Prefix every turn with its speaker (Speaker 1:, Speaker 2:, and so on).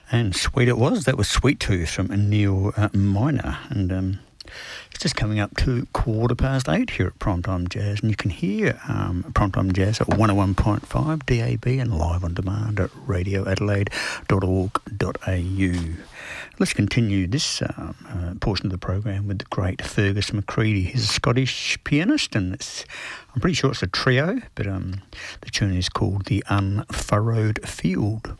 Speaker 1: And sweet it was. That was Sweet Tooth from Neil Miner. And it's just coming up to 8:15 here at Primetime Jazz. And you can hear Primetime Jazz at 101.5 DAB and live on demand at radioadelaide.org.au. Let's continue this portion of the program with the great Fergus McCready. He's a Scottish pianist, and I'm pretty sure it's a trio, but the tune is called The Unfurrowed Field.